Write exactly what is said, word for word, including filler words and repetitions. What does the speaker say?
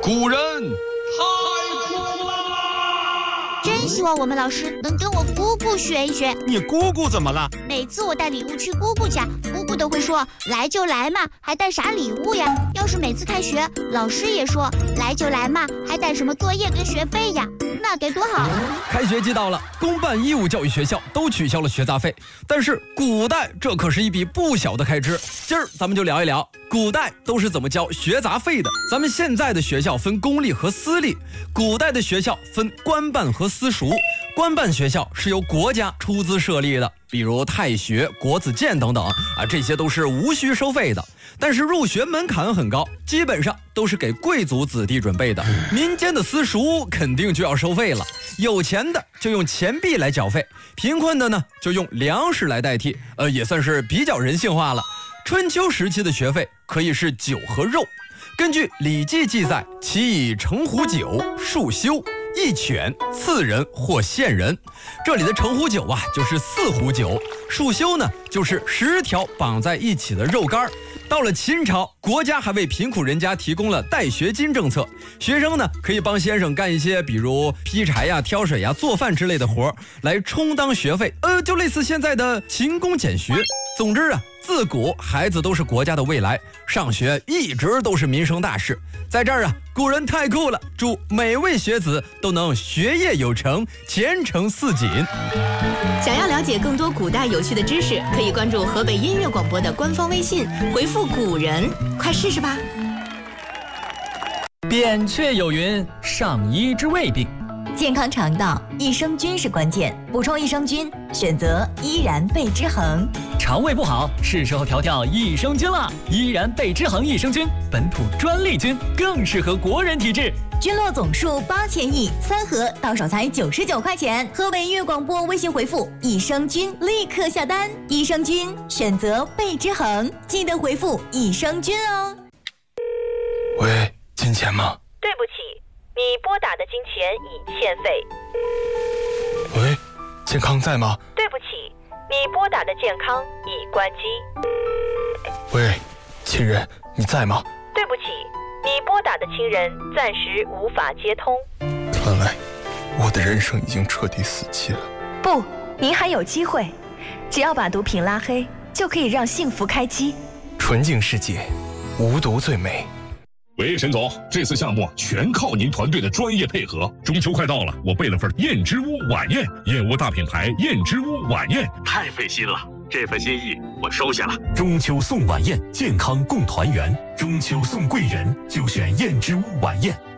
古人太酷了！ 真希望我们老师能跟我姑姑学一学。 你姑姑怎么了？ 每次我带礼物去姑姑家，姑姑都会说来就来嘛，还带啥礼物呀？要是每次开学，老师也说来就来嘛，还带什么作业跟学费呀？那该多好！ 开学季到了，公办义务教育学校都取消了学杂费，但是古代这可是一笔不小的开支。今儿咱们就聊一聊古代都是怎么交学杂费的。咱们现在的学校分公立和私立，古代的学校分官办和私塾。官办学校是由国家出资设立的，比如太学、国子监等等啊，这些都是无需收费的。但是入学门槛很高，基本上都是给贵族子弟准备的。民间的私塾肯定就要收费了，有钱的就用钱币来缴费，贫困的呢就用粮食来代替，呃，也算是比较人性化了。春秋时期的学费可以是酒和肉，根据《礼记》记载，其以城壶酒、束修、一犬、赐人或献人。这里的城壶酒啊，就是四壶酒；束修呢，就是十条绑在一起的肉干。到了秦朝，国家还为贫苦人家提供了带学金政策，学生呢可以帮先生干一些比如劈柴呀、挑水呀、做饭之类的活来充当学费，呃，就类似现在的勤工俭学。总之啊，自古孩子都是国家的未来，上学一直都是民生大事。在这儿啊，古人太酷了，祝每位学子都能学业有成，前程似锦。 想要了解更多古代有趣的知识，可以关注河北音乐广播的官方微信，回复古人，快试试吧。 扁鹊有云：上医之未病。 健康肠道，益生菌是关键，补充益生菌，选择依然贝之恒。 肠胃不好，是时候调调益生菌了。依然贝之恒益生菌，本土专利菌，更适合国人体质。 菌落总数八千亿，三盒到手才九十九块钱。河北音乐广播微信回复益生菌，立刻下单。益生菌选择贝之恒，记得回复益生菌哦。 喂，金钱吗？ 对不起，你拨打的金钱已欠费。 喂，健康在吗？ 对不起，你拨打的健康已关机。 喂，亲人，你在吗？ 对不起，你拨打的亲人暂时无法接通。 看来我的人生已经彻底死机了。 不，您还有机会，只要把毒品拉黑，就可以让幸福开机。 纯净世界，无毒最美。 喂，沈总，这次项目全靠您团队的专业配合。中秋快到了，我备了份燕之屋晚宴，燕窝大品牌燕之屋晚宴， 太费心了，这份心意我收下了。 中秋送晚宴，健康共团圆。中秋送贵人，就选燕之屋晚宴。